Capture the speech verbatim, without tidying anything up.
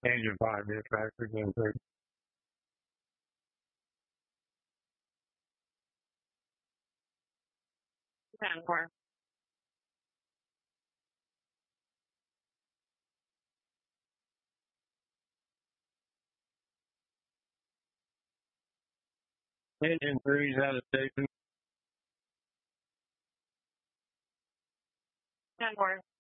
Engine five dispatch, again, sir. ten four. Engine three's out of station. ten four.